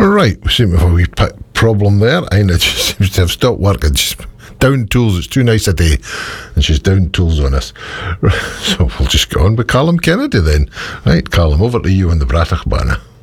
Right, we seem to have a wee problem there. Aina just seems to have stopped working. She's down tools. It's too nice a day, and she's down tools on us. So we'll just go on with Callum Kennedy then. Right, Callum, over to you on the Bratach Banner.